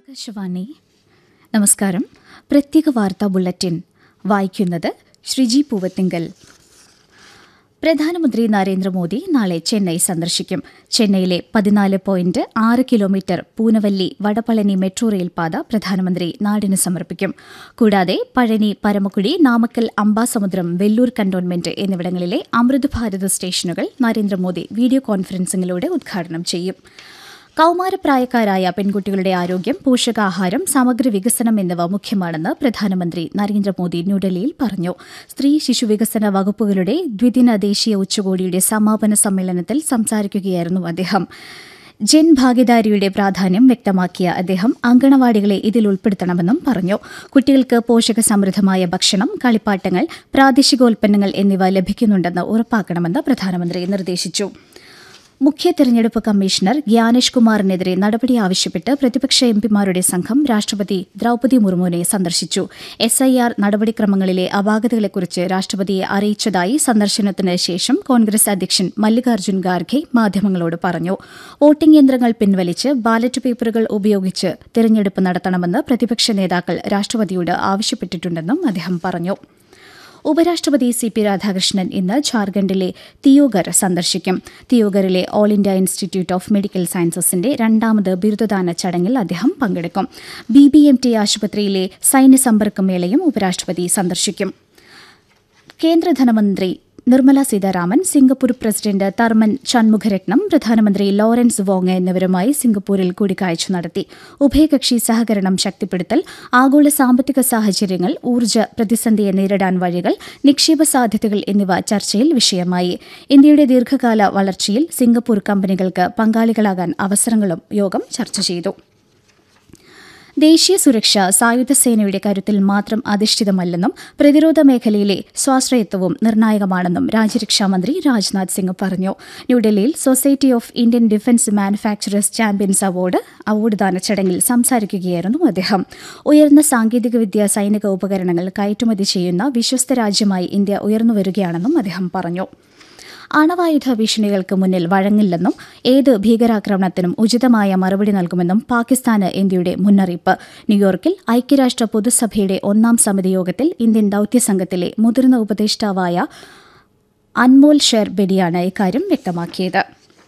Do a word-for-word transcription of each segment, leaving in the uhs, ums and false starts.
ആകാശവാണി നമസ്കാരം. പ്രത്യേക വാർത്താ ബുള്ളറ്റിൻ വായിക്കുന്നത് ശ്രീജി പൂവത്തിങ്കൽ. പ്രധാനമന്ത്രി നരേന്ദ്രമോദി നാളെ ചെന്നൈ സന്ദർശിക്കും. ചെന്നൈയിലെ പതിനാല് പോയിന്റ് ആറ് കിലോമീറ്റർ പൂനവല്ലി വടപളനി മെട്രോ റെയിൽ പാത പ്രധാനമന്ത്രി നാടിന് സമർപ്പിക്കും. കൂടാതെ പഴനി, പരമക്കുടി, നാമക്കൽ, അംബാസമുദ്രം, വെല്ലൂർ കന്റോൺമെന്റ് എന്നിവിടങ്ങളിലെ അമൃത് ഭാരത് സ്റ്റേഷനുകൾ നരേന്ദ്രമോദി വീഡിയോ കോൺഫറൻസിംഗിലൂടെ ഉദ്ഘാടനം ചെയ്യും. കൌമാരപ്രായക്കാരായ പെൺകുട്ടികളുടെ ആരോഗ്യം, പോഷകാഹാരം, സമഗ്ര വികസനം എന്നിവ മുഖ്യമാണെന്ന് പ്രധാനമന്ത്രി നരേന്ദ്രമോദി ന്യൂഡൽഹിയിൽ പറഞ്ഞു. സ്ത്രീ ശിശുവികസന വകുപ്പുകളുടെ ദ്വിദിന ദേശീയ ഉച്ചകോടിയുടെ സമാപന സമ്മേളനത്തിൽ സംസാരിക്കുകയായിരുന്നു അദ്ദേഹം. ജൻഭാഗിദാരിയുടെ പ്രാധാന്യം വ്യക്തമാക്കിയ അദ്ദേഹം അങ്കണവാടികളെ ഇതിൽ ഉൾപ്പെടുത്തണമെന്നും പറഞ്ഞു. കുട്ടികൾക്ക് പോഷകസമൃദ്ധമായ ഭക്ഷണം, കളിപ്പാട്ടങ്ങൾ, പ്രാദേശികോൽപ്പന്നങ്ങൾ എന്നിവ ലഭിക്കുന്നുണ്ടെന്ന് ഉറപ്പാക്കണമെന്ന് പ്രധാനമന്ത്രി നിർദ്ദേശിച്ചു. മുഖ്യ തെരഞ്ഞെടുപ്പ് കമ്മീഷണർ ഗ്യാനേഷ് കുമാറിനെതിരെ നടപടി ആവശ്യപ്പെട്ട് പ്രതിപക്ഷ എംപിമാരുടെ സംഘം രാഷ്ട്രപതി ദ്രൌപദി മുർമുവിനെ സന്ദർശിച്ചു. എസ് ഐ ആർ നടപടിക്രമങ്ങളിലെ അപാകതകളെക്കുറിച്ച് രാഷ്ട്രപതിയെ അറിയിച്ചതായി സന്ദർശനത്തിന് ശേഷം കോൺഗ്രസ് അധ്യക്ഷൻ മല്ലികാർജ്ജുൻ ഖാർഗെ മാധ്യമങ്ങളോട് പറഞ്ഞു. വോട്ടിംഗ് യന്ത്രങ്ങൾ പിൻവലിച്ച് ബാലറ്റ് പേപ്പറുകൾ ഉപയോഗിച്ച് തെരഞ്ഞെടുപ്പ് നടത്തണമെന്ന് പ്രതിപക്ഷ നേതാക്കൾ രാഷ്ട്രപതിയോട് ആവശ്യപ്പെട്ടിട്ടുണ്ടെന്നും അദ്ദേഹം പറഞ്ഞു. ഉപരാഷ്ട്രപതി സി പി രാധാകൃഷ്ണൻ ഇന്ന് ഝാർഖണ്ഡിലെ തിയോഗർ സന്ദർശിക്കും. തിയോഗറിലെ all India institute of medical സയൻസസിന്റെ രണ്ടാമത് ബിരുദദാന ചടങ്ങിൽ അദ്ദേഹം പങ്കെടുക്കും. ബി ബി എം ടി ആശുപത്രിയിലെ സൈന്യ സമ്പർക്ക മേളയും ഉപരാഷ്ട്രപതി സന്ദർശിക്കും. കേന്ദ്ര ധനമന്ത്രി Nirmala Sitharaman, Singapore president Tharman Shanmugaratnam, പ്രധാനമന്ത്രി ലോറൻസ് വോങ് എന്നിവരുമായി സിംഗപ്പൂരിൽ കൂടിക്കാഴ്ച നടത്തി. ഉഭയകക്ഷി സഹകരണം ശക്തിപ്പെടുത്തൽ, ആഗോള സാമ്പത്തിക സാഹചര്യങ്ങൾ, ഊർജ്ജ പ്രതിസന്ധിയെ നേരിടാൻ വഴികൾ, നിക്ഷേപ സാധ്യതകൾ എന്നിവ ചർച്ചയിൽ വിഷയമായി. ഇന്ത്യയുടെ ദീർഘകാല വളർച്ചയിൽ സിംഗപ്പൂർ കമ്പനികൾക്ക് പങ്കാളികളാകാൻ അവസരങ്ങളും യോഗം ചർച്ച ചെയ്തു. ദേശീയ സുരക്ഷ സായുധ സേനയുടെ കരുത്തിൽ മാത്രം അധിഷ്ഠിതമല്ലെന്നും പ്രതിരോധ മേഖലയിലെ സ്വാശ്രയത്വവും നിർണായകമാണെന്നും രാജ്യരക്ഷാമന്ത്രി രാജ്നാഥ് സിംഗ് പറഞ്ഞു. ന്യൂഡൽഹിയിൽ society of Indian defence manufacturers champions award award ദാന ചടങ്ങിൽ സംസാരിക്കുകയായിരുന്നു അദ്ദേഹം. ഉയർന്ന സാങ്കേതികവിദ്യ, സൈനിക ഉപകരണങ്ങൾ കയറ്റുമതി ചെയ്യുന്ന വിശ്വസ്ത രാജ്യമായി ഇന്ത്യ ഉയർന്നുവരികയാണെന്നും അദ്ദേഹം പറഞ്ഞു. ആണവായുധ ഭീഷണികൾക്ക് മുന്നിൽ വഴങ്ങില്ലെന്നും ഏത് ഭീകരാക്രമണത്തിനും ഉചിതമായ മറുപടി നൽകുമെന്നും പാകിസ്ഥാന് ഇന്ത്യയുടെ മുന്നറിയിപ്പ്. ന്യൂയോർക്കിൽ ഐക്യരാഷ്ട്ര പൊതുസഭയുടെ ഒന്നാം സമിതി യോഗത്തിൽ ഇന്ത്യൻ ദൌത്യസംഘത്തിലെ മുതിർന്ന ഉപദേഷ്ടാവായ അൻമോൽ ഷെർ ബെഡിയാണ് ഇക്കാര്യം വ്യക്തമാക്കിയത്.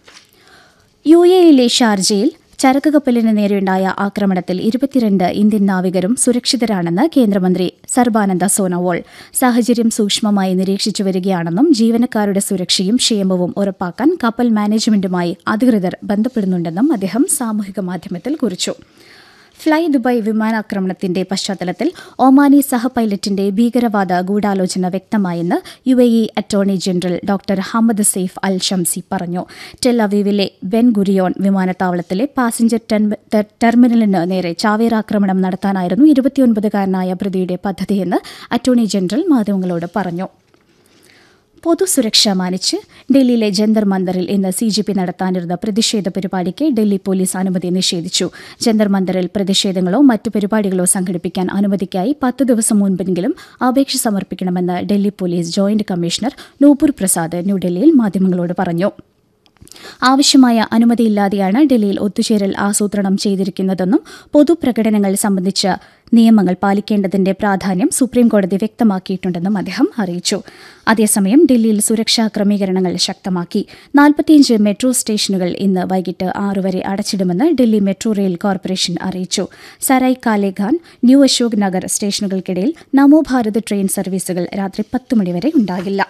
യു എയിലെ ഷാർജയിൽ ചരക്ക് കപ്പലിന് നേരെയുണ്ടായ ആക്രമണത്തിൽ ഇരുപത്തിരണ്ട് ഇന്ത്യൻ നാവികരും സുരക്ഷിതരാണെന്ന് കേന്ദ്രമന്ത്രി സർബാനന്ദ സോനോവാൾ. സാഹചര്യം സൂക്ഷ്മമായി നിരീക്ഷിച്ചു വരികയാണെന്നും ജീവനക്കാരുടെ സുരക്ഷയും ക്ഷേമവും ഉറപ്പാക്കാൻ കപ്പൽ മാനേജ്മെന്റുമായി അധികൃതർ ബന്ധപ്പെടുന്നുണ്ടെന്നും അദ്ദേഹം സാമൂഹിക മാധ്യമത്തിൽ കുറിച്ചു. ഫ്ളൈ ദുബായ് വിമാനാക്രമണത്തിന്റെ പശ്ചാത്തലത്തിൽ ഒമാനി സഹ പൈലറ്റിന്റെ ഭീകരവാദ ഗൂഢാലോചന വ്യക്തമായെന്ന് U A E attorney general doctor Hammad Saif അൽ ഷംസി പറഞ്ഞു. ടെൽ അവീവിലെ ബെൻ ഗുരിയോൺ വിമാനത്താവളത്തിലെ പാസഞ്ചർ ടെർമിനലിന് നേരെ ചാവേറാക്രമണം നടത്താനായിരുന്നു ഇരുപത്തിയൊൻപതുകാരനായ പ്രതിയുടെ പദ്ധതിയെന്ന് അറ്റോർണി ജനറൽ മാധ്യമങ്ങളോട് പറഞ്ഞു. പൊതുസുരക്ഷ മാനിച്ച് ഡൽഹിയിലെ ജന്തർ മന്ദറിൽ ഇന്ന് സി ജെ പി നടത്താനിരുന്ന പ്രതിഷേധ പരിപാടിക്ക് ഡൽഹി പോലീസ് അനുമതി നിഷേധിച്ചു. ജന്തർ മന്ദറിൽ പ്രതിഷേധങ്ങളോ മറ്റു പരിപാടികളോ സംഘടിപ്പിക്കാൻ അനുമതിക്കായി പത്ത് ദിവസം മുൻപെങ്കിലും അപേക്ഷ സമർപ്പിക്കണമെന്ന് Delhi police joint commissioner Nupur Prasad ന്യൂഡൽഹിയിൽ മാധ്യമങ്ങളോട് പറഞ്ഞു. ആവശ്യമായ അനുമതിയില്ലാതെയാണ് ഡൽഹിയിൽ ഒത്തുചേരൽ ആസൂത്രണം ചെയ്തിരിക്കുന്നതെന്നും പൊതുപ്രകടനങ്ങൾ സംബന്ധിച്ച നിയമങ്ങൾ പാലിക്കേണ്ടതിന്റെ പ്രാധാന്യം സുപ്രീംകോടതി വ്യക്തമാക്കിയിട്ടുണ്ടെന്നും അദ്ദേഹം അറിയിച്ചു. അതേസമയം ഡൽഹിയിൽ സുരക്ഷാ ക്രമീകരണങ്ങൾ ശക്തമാക്കി. നാൽപ്പത്തിയഞ്ച് മെട്രോ സ്റ്റേഷനുകൾ ഇന്ന് വൈകിട്ട് ആറു വരെ അടച്ചിടുമെന്ന് ഡൽഹി മെട്രോ റെയിൽ കോർപ്പറേഷൻ അറിയിച്ചു. സരായ് കാലേഖാൻ, ന്യൂ അശോക് നഗർ സ്റ്റേഷനുകൾക്കിടയിൽ നമോ ഭാരത് ട്രെയിൻ സർവീസുകൾ രാത്രി പത്ത് മണിവരെ ഉണ്ടാകില്ല.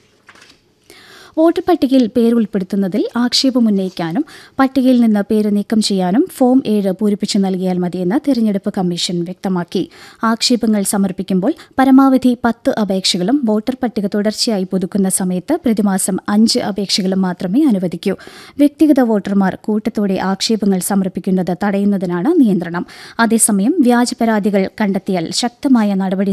വോട്ടർ പട്ടികയിൽ പേര് ഉൾപ്പെടുത്തുന്നതിൽ ആക്ഷേപമുന്നയിക്കാനും പട്ടികയിൽ നിന്ന് പേര് നീക്കം ചെയ്യാനും ഫോം ഏഴ് പൂരിപ്പിച്ചു നൽകിയാൽ മതിയെന്ന് തെരഞ്ഞെടുപ്പ് കമ്മീഷൻ വ്യക്തമാക്കി. ആക്ഷേപങ്ങൾ സമർപ്പിക്കുമ്പോൾ പരമാവധി പത്ത് അപേക്ഷകളും വോട്ടർ പട്ടിക തുടർച്ചയായി പുതുക്കുന്ന സമയത്ത് പ്രതിമാസം അഞ്ച് അപേക്ഷകളും മാത്രമേ അനുവദിക്കൂ. വ്യക്തിഗത വോട്ടർമാർ കൂട്ടത്തോടെ ആക്ഷേപങ്ങൾ സമർപ്പിക്കുന്നത് തടയുന്നതിനാണ് നിയന്ത്രണം. അതേസമയം വ്യാജ പരാതികൾ കണ്ടെത്തിയാൽ ശക്തമായ നടപടി